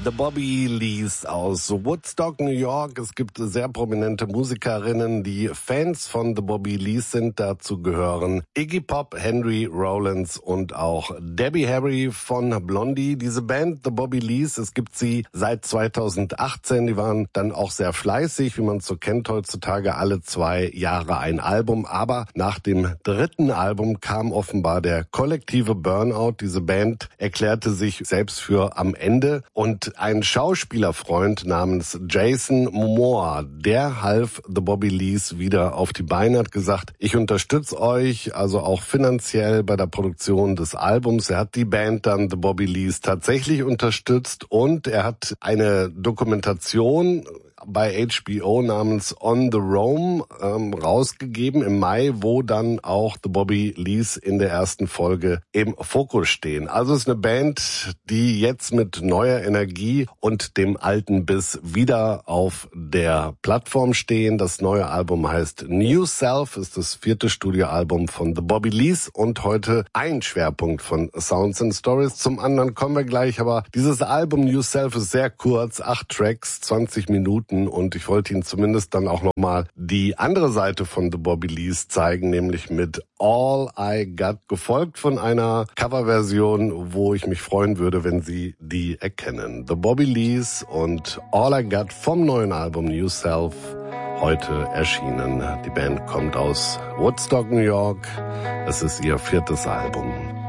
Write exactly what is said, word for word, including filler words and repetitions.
The Bobby Lees aus Woodstock, New York. Es gibt sehr prominente Musikerinnen, die Fans von The Bobby Lees sind. Dazu gehören Iggy Pop, Henry Rollins und auch Debbie Harry von Blondie. Diese Band The Bobby Lees, es gibt sie seit zweitausendachtzehn. Die waren dann auch sehr fleißig, wie man es so kennt heutzutage, alle zwei Jahre ein Album. Aber nach dem dritten Album kam offenbar der kollektive Burnout. Diese Band erklärte sich selbst für am Ende und ein Schauspielerfreund namens Jason Momoa, der half The Bobby Lees wieder auf die Beine, hat gesagt, ich unterstütze euch, also auch finanziell bei der Produktion des Albums. Er hat die Band dann The Bobby Lees tatsächlich unterstützt und er hat eine Dokumentation bei H B O namens On the Roam ähm, rausgegeben im Mai, wo dann auch The Bobby Lees in der ersten Folge im Fokus stehen. Also es ist eine Band, die jetzt mit neuer Energie und dem alten Biss wieder auf der Plattform stehen. Das neue Album heißt New Self, ist das vierte Studioalbum von The Bobby Lees und heute ein Schwerpunkt von Sounds and Stories. Zum anderen kommen wir gleich, aber dieses Album New Self ist sehr kurz, acht Tracks, zwanzig Minuten. Und ich wollte Ihnen zumindest dann auch nochmal die andere Seite von The Bobby Lees zeigen, nämlich mit All I Got, gefolgt von einer Coverversion, wo ich mich freuen würde, wenn Sie die erkennen. The Bobby Lees und All I Got vom neuen Album New Self, heute erschienen. Die Band kommt aus Woodstock, New York. Es ist ihr viertes Album.